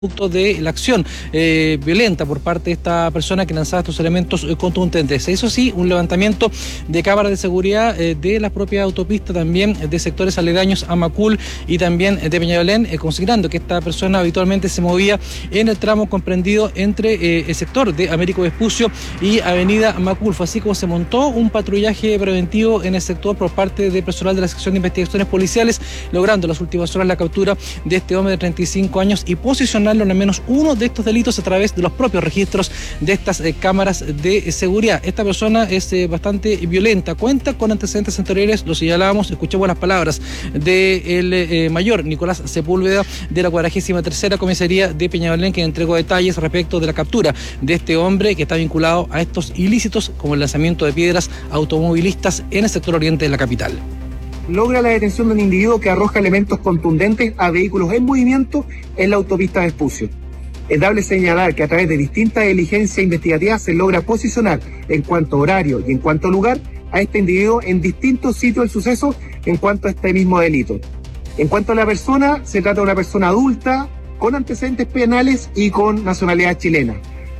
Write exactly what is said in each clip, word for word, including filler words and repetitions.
producto de la acción eh, violenta por parte de esta persona que lanzaba estos elementos eh, contundentes. Eso sí, un levantamiento de cámaras de seguridad eh, de la propia autopista, también de sectores aledaños a Macul y también de Peñalolén, eh, considerando que esta persona habitualmente se movía en el tramo comprendido entre eh, el sector de Américo Vespucio y Avenida Macul. Fue así como se montó un patrullaje preventivo en el sector por parte de personal de la sección de investigaciones policiales, logrando en las últimas horas la captura de este hombre de treinta y cinco años y posicionar en al menos uno de estos delitos a través de los propios registros de estas eh, cámaras de seguridad. Esta persona es eh, bastante violenta, cuenta con antecedentes anteriores, lo señalábamos, escuchamos las palabras del eh, mayor Nicolás Sepúlveda de la cuadragésima tercera comisaría de Peñalolén, que entregó detalles respecto de la captura de este hombre que está vinculado a estos ilícitos como el lanzamiento de piedras automovilistas en el sector oriente de la capital. Logra la detención de un individuo que arroja elementos contundentes a vehículos en movimiento en la autopista Vespucio. Es dable señalar que a través de distintas diligencias investigativas se logra posicionar en cuanto a horario y en cuanto a lugar a este individuo en distintos sitios del suceso en cuanto a este mismo delito. En cuanto a la persona, se trata de una persona adulta con antecedentes penales y con nacionalidad chilena.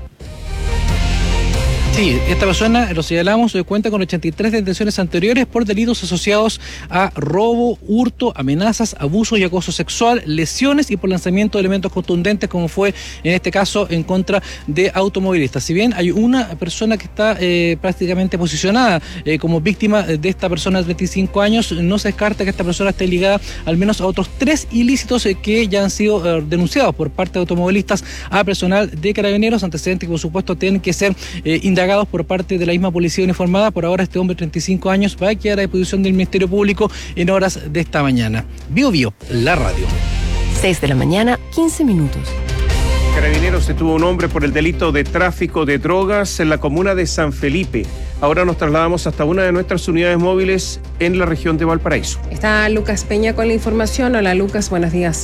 Sí, esta persona, lo señalamos, cuenta con ochenta y tres detenciones anteriores por delitos asociados a robo, hurto, amenazas, abuso y acoso sexual, lesiones y por lanzamiento de elementos contundentes, como fue en este caso en contra de automovilistas. Si bien hay una persona que está eh, prácticamente posicionada eh, como víctima de esta persona de treinta y cinco años, no se descarta que esta persona esté ligada al menos a otros tres ilícitos eh, que ya han sido eh, denunciados por parte de automovilistas a personal de Carabineros, antecedentes que por supuesto tienen que ser eh, indagados por parte de la misma policía uniformada. Por ahora este hombre de treinta y cinco años va a quedar a disposición del Ministerio Público en horas de esta mañana. Bio Bio, la radio. seis de la mañana, quince minutos. Carabineros detuvo a un hombre por el delito de tráfico de drogas en la comuna de San Felipe. Ahora nos trasladamos hasta una de nuestras unidades móviles en la región de Valparaíso. Está Lucas Peña con la información. Hola Lucas, buenos días.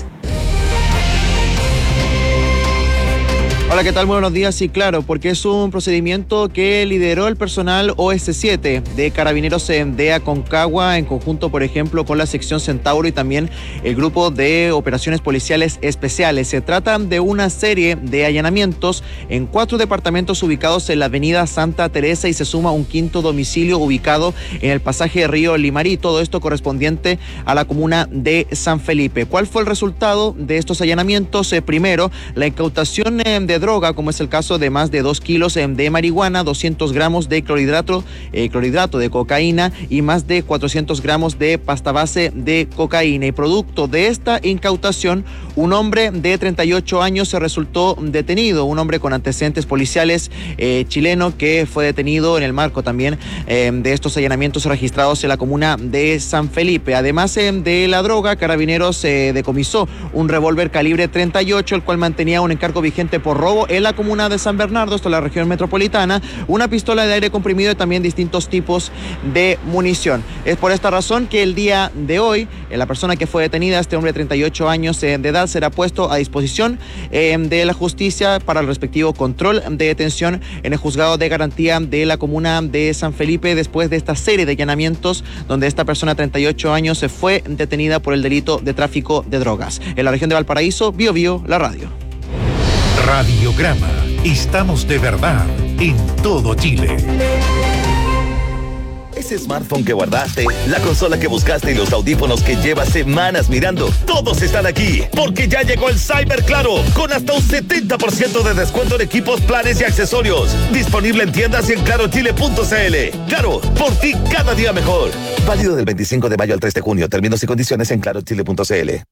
Hola, ¿qué tal? Buenos días. Sí, claro, porque es un procedimiento que lideró el personal O S siete de Carabineros de Aconcagua, en conjunto, por ejemplo, con la sección Centauro y también el grupo de operaciones policiales especiales. Se trata de una serie de allanamientos en cuatro departamentos ubicados en la avenida Santa Teresa y se suma un quinto domicilio ubicado en el pasaje Río Limarí, todo esto correspondiente a la comuna de San Felipe. ¿Cuál fue el resultado de estos allanamientos? Eh, primero, la incautación eh, de droga, como es el caso de más de dos kilos de marihuana, doscientos gramos de clorhidrato, eh, clorhidrato de cocaína y más de cuatrocientos gramos de pasta base de cocaína. Y producto de esta incautación, un hombre de treinta y ocho años se resultó detenido, un hombre con antecedentes policiales eh, chileno que fue detenido en el marco también eh, de estos allanamientos registrados en la comuna de San Felipe. Además eh, de la droga, Carabineros eh, decomisó un revólver calibre treinta y ocho, el cual mantenía un encargo vigente por robo en la comuna de San Bernardo, esto es la región metropolitana, una pistola de aire comprimido y también distintos tipos de munición. Es por esta razón que el día de hoy, la persona que fue detenida, este hombre de treinta y ocho años de edad, será puesto a disposición eh, de la justicia para el respectivo control de detención en el juzgado de garantía de la comuna de San Felipe, después de esta serie de allanamientos donde esta persona de treinta y ocho años se fue detenida por el delito de tráfico de drogas. En la región de Valparaíso, Bio Bio, la radio. Radiograma. Estamos de verdad en todo Chile. Ese smartphone que guardaste, la consola que buscaste y los audífonos que llevas semanas mirando, todos están aquí, porque ya llegó el Cyber Claro, con hasta un setenta por ciento de descuento en equipos, planes y accesorios. Disponible en tiendas y en claro chile punto c l. Claro, por ti cada día mejor. Válido del veinticinco de mayo al tres de junio. Términos y condiciones en claro chile punto c l.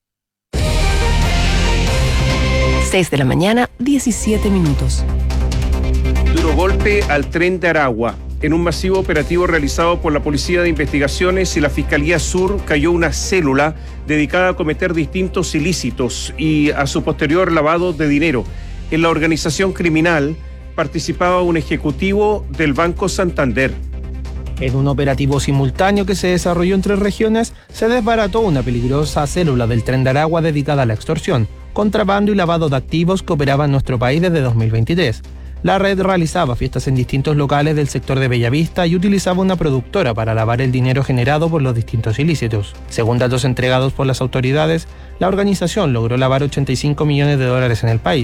seis de la mañana, diecisiete minutos. Duro golpe al tren de Aragua. En un masivo operativo realizado por la Policía de Investigaciones y la Fiscalía Sur cayó una célula dedicada a cometer distintos ilícitos y a su posterior lavado de dinero. En la organización criminal participaba un ejecutivo del Banco Santander. En un operativo simultáneo que se desarrolló en tres regiones, se desbarató una peligrosa célula del Tren de Aragua dedicada a la extorsión, contrabando y lavado de activos que operaba en nuestro país desde dos mil veintitrés. La red realizaba fiestas en distintos locales del sector de Bellavista y utilizaba una productora para lavar el dinero generado por los distintos ilícitos. Según datos entregados por las autoridades, la organización logró lavar ochenta y cinco millones de dólares en el país.